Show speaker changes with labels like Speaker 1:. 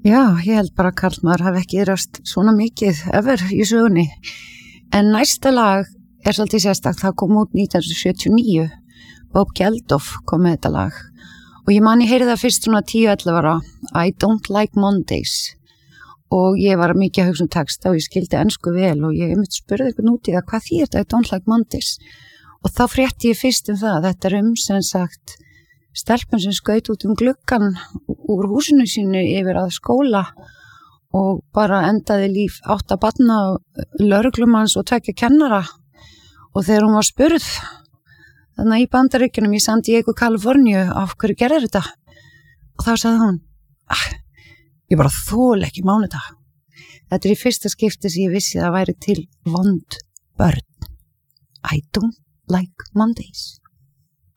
Speaker 1: Já, ég held bara að karlmaður hafi ekki rast svona mikið ever í sögunni. En næsta lag svolítið sérstakt, það kom út 1979. Bob Geldof kom með þetta lag. Og ég man ég heyrði það fyrst svona 10-11 ára, I don't like Mondays. Og ég var mikið að hugsa texta og ég skildi ensku vel og ég myndi spurði eitthvað út í það, hvað þýðir þetta I don't like Mondays? Og þá frétti ég fyrst það, þetta sem sagt stelpun sem skaut út gluggan úr húsinu sínu yfir að skóla og bara endaði líf 8 barna, lögreglumanns og 2 kennara. Og þegar hún var spurð þannig í Bandaríkjunum í San Diego, Kaliforníu, af hverju gerðir þetta? Og þá sagði hún, ég bara þoli ekki mánudag. Þetta í fyrsta skipti sem ég vissi að það væri til vond börn. I don't like Mondays.